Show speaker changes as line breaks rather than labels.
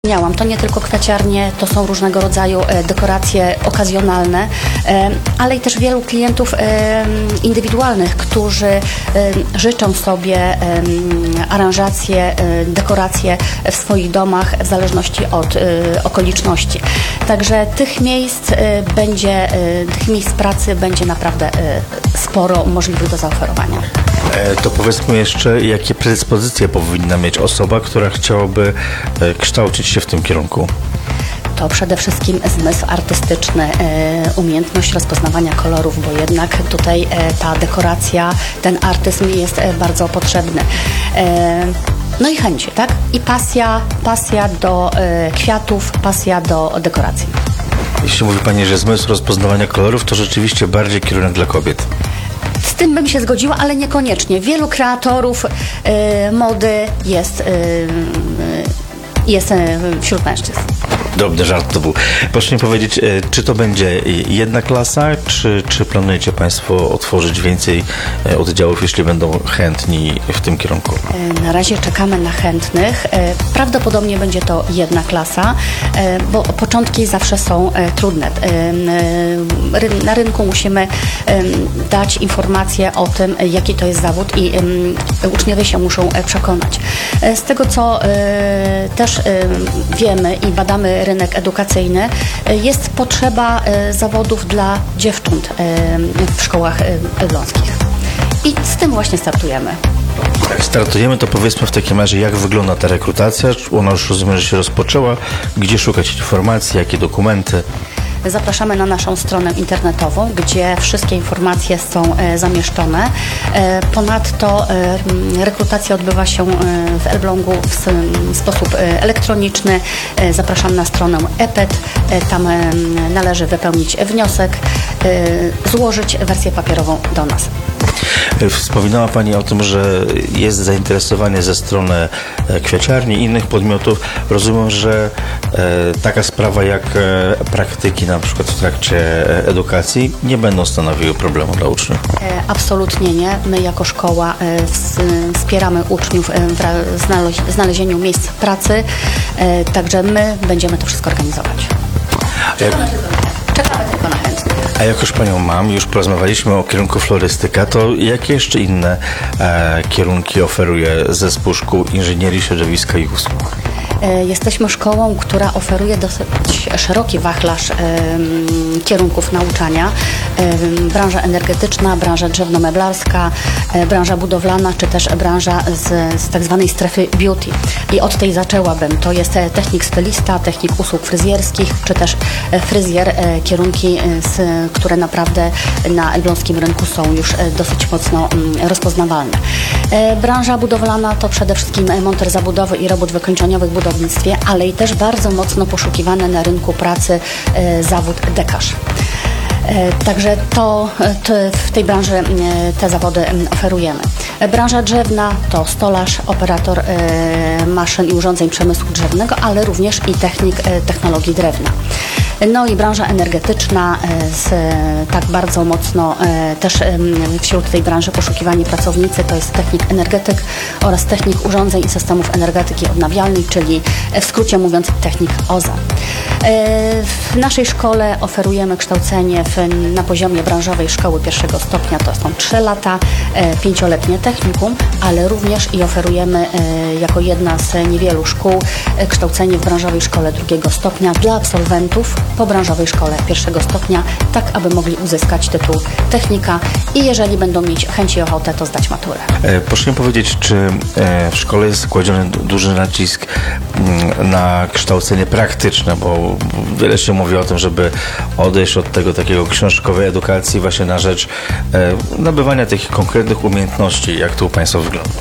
Miałam. To nie tylko kwiaciarnie, to są różnego rodzaju dekoracje okazjonalne, ale i też wielu klientów indywidualnych, którzy życzą sobie aranżacje, dekoracje w swoich domach w zależności od okoliczności. Także tych miejsc pracy będzie naprawdę sporo możliwych do zaoferowania.
To powiedzmy jeszcze, jakie predyspozycje powinna mieć osoba, która chciałaby kształcić się w tym kierunku?
To przede wszystkim zmysł artystyczny, umiejętność rozpoznawania kolorów, bo jednak tutaj ta dekoracja, ten artyzm jest bardzo potrzebny. No i chęci, tak? I pasja do kwiatów, pasja do dekoracji.
Jeśli mówi Pani, że zmysł rozpoznawania kolorów, to rzeczywiście bardziej kierunek dla kobiet.
Z tym bym się zgodziła, ale niekoniecznie. Wielu kreatorów mody jest wśród mężczyzn.
Drobny żart to był. Proszę mi powiedzieć, czy to będzie jedna klasa, czy planujecie Państwo otworzyć więcej oddziałów, jeśli będą chętni w tym kierunku?
Na razie czekamy na chętnych. Prawdopodobnie będzie to jedna klasa, bo początki zawsze są trudne. Na rynku musimy dać informacje o tym, jaki to jest zawód i uczniowie się muszą przekonać. Z tego, co też wiemy i badamy rynek edukacyjny, jest potrzeba zawodów dla dziewcząt w szkołach elbląskich. I z tym właśnie startujemy.
Jak startujemy, to powiedzmy w takim razie, jak wygląda ta rekrutacja? Ona już rozumiem, że się rozpoczęła. Gdzie szukać informacji, jakie dokumenty?
Zapraszamy na naszą stronę internetową, gdzie wszystkie informacje są zamieszczone. Ponadto rekrutacja odbywa się w Elblągu w sposób elektroniczny. Zapraszam na stronę EPET. Tam należy wypełnić wniosek, złożyć wersję papierową do nas.
Wspominała Pani o tym, że jest zainteresowanie ze strony kwiaciarni i innych podmiotów. Rozumiem, że taka sprawa jak praktyki na przykład w trakcie edukacji nie będą stanowiły problemu dla uczniów.
Absolutnie nie. My jako szkoła wspieramy uczniów w znalezieniu miejsc pracy, także my będziemy to wszystko organizować. Czekamy tylko na chętnych.
A jak już Panią mam, już porozmawialiśmy o kierunku florystyka, to jakie jeszcze inne kierunki oferuje Zespół Szkół Inżynierii Środowiska i Usług?
Jesteśmy szkołą, która oferuje dosyć szeroki wachlarz kierunków nauczania. Branża energetyczna, branża drzewno-meblarska, branża budowlana, czy też branża z tak zwanej strefy beauty. I od tej zaczęłabym. To jest technik stylista, technik usług fryzjerskich, czy też fryzjer, kierunki, które naprawdę na elbląskim rynku są już dosyć mocno rozpoznawalne. Branża budowlana to przede wszystkim monter zabudowy i robót wykończeniowych w budownictwie, ale i też bardzo mocno poszukiwany na rynku pracy zawód dekarz. Także w tej branży te zawody oferujemy. Branża drzewna to stolarz, operator maszyn i urządzeń przemysłu drzewnego, ale również i technik technologii drewna. No i branża energetyczna, tak bardzo mocno też wśród tej branży poszukiwani pracownicy to jest technik energetyk oraz technik urządzeń i systemów energetyki odnawialnej, czyli w skrócie mówiąc technik OZE. W naszej szkole oferujemy kształcenie na poziomie branżowej szkoły pierwszego stopnia, to są 3 lata, 5-letnie technikum, ale również i oferujemy jako jedna z niewielu szkół kształcenie w branżowej szkole drugiego stopnia dla absolwentów po branżowej szkole pierwszego stopnia, tak aby mogli uzyskać tytuł technika i jeżeli będą mieć chęć i ochotę, to zdać maturę.
Proszę mi powiedzieć, czy w szkole jest kładziony duży nacisk na kształcenie praktyczne, bo wiele się mówi o tym, żeby odejść od tego takiego książkowej edukacji właśnie na rzecz nabywania takich konkretnych umiejętności, jak to u Państwa wygląda?